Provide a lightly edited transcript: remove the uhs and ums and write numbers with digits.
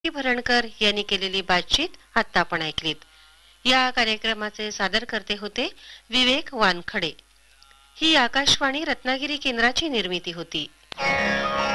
भरणकर यांनी केलेली बातचीत आता आपण ऐकलीत. या कार्यक्रमाचे सादरकर्ते होते विवेक वानखडे. ही आकाशवाणी रत्नागिरी केंद्राची निर्मिती होती.